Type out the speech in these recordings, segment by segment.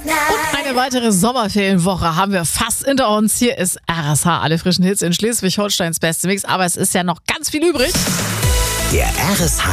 Und eine weitere Sommerferienwoche haben wir fast hinter uns. Hier ist RSH, alle frischen Hits in Schleswig-Holsteins beste Mix. Aber es ist ja noch ganz viel übrig. Der RSH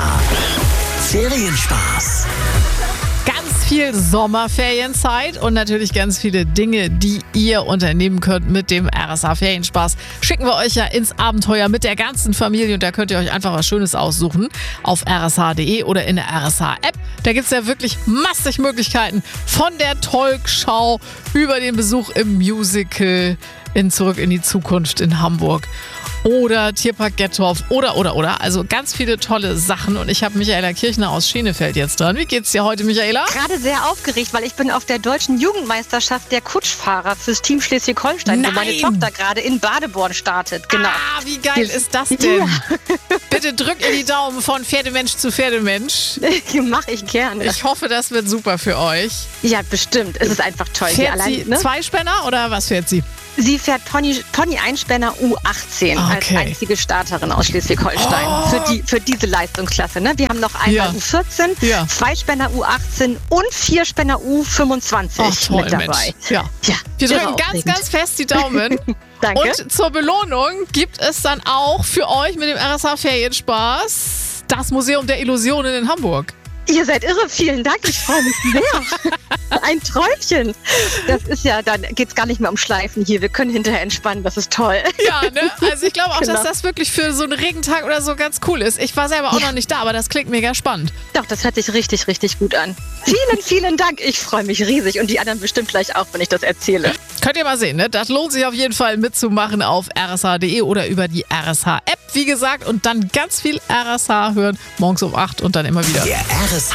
Ferienspaß. Ganz viel Sommerferienzeit und natürlich ganz viele Dinge, die ihr unternehmen könnt mit dem RSH Ferienspaß. Schicken wir euch ja ins Abenteuer mit der ganzen Familie und da könnt ihr euch einfach was Schönes aussuchen auf rsh.de oder in der RSH-App. Da gibt es ja wirklich massig Möglichkeiten von der Talkshow über den Besuch im Musical in Zurück in die Zukunft in Hamburg. Oder Tierpark Gettorf oder. Also ganz viele tolle Sachen. Und ich habe Michaela Kirchner aus Schenefeld jetzt dran. Wie geht's dir heute, Michaela? Gerade sehr aufgeregt, weil ich bin auf der deutschen Jugendmeisterschaft der Kutschfahrer fürs Team Schleswig-Holstein, wo meine Tochter gerade in Badeborn startet. Genau. Ah, wie geil ist das denn? Ja. Bitte drück in die Daumen von Pferdemensch zu Pferdemensch. Mache ich gerne. Ich hoffe, das wird super für euch. Ja, bestimmt. Es ist einfach toll. Fährt sie Zweispänner oder was fährt sie? Sie fährt Pony-Einspänner U18 als einzige Starterin aus Schleswig-Holstein für diese Leistungsklasse. Ne? Wir haben noch einmal U14, Zweispänner U18 und Vierspänner U25 mit dabei. Mensch. Ja. Wir drücken ganz fest die Daumen. Danke. Und zur Belohnung gibt es dann auch für euch mit dem RSH Ferienspaß das Museum der Illusionen in Hamburg. Ihr seid irre, vielen Dank, ich freue mich sehr. Ein Träumchen. Das ist ja, dann geht es gar nicht mehr um Schleifen hier. Wir können hinterher entspannen, das ist toll. Ja, ne? Also ich glaube auch, dass das wirklich für so einen Regentag oder so ganz cool ist. Ich war selber auch noch nicht da, aber das klingt mega spannend. Doch, das hört sich richtig, richtig gut an. Vielen Dank. Ich freue mich riesig und die anderen bestimmt gleich auch, wenn ich das erzähle. Könnt ihr mal sehen, ne? Das lohnt sich auf jeden Fall mitzumachen auf rsh.de oder über die RSH-App, wie gesagt. Und dann ganz viel RSH hören, morgens um 8 und dann immer wieder. Der RSH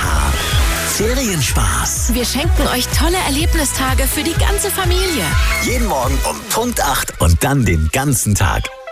Ferienspaß. Wir schenken euch tolle Erlebnistage für die ganze Familie. Jeden Morgen um Punkt 8 und dann den ganzen Tag.